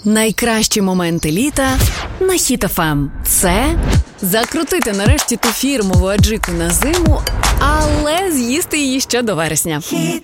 Найкращі моменти літа на Hit FM. Це закрутити нарешті ту фірмову аджику на зиму, але з'їсти її ще до вересня. Hit